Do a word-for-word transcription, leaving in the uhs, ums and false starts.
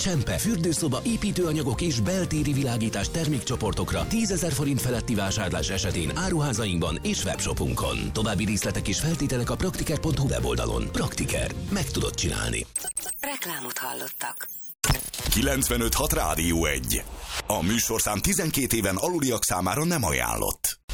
Csempe, fürdőszoba, építőanyagok és beltéri világítás termékcsoportokra tízezer forint feletti vásárlás esetén áruházainkban és webshopunkon. További részletek és feltételek a praktiker pont hu weboldalon. Praktiker. Meg tudod csinálni. Reklámot hallottak. kilencvenöt hat Rádió egy. A műsorszám tizenkét éven aluliak számára nem ajánlott.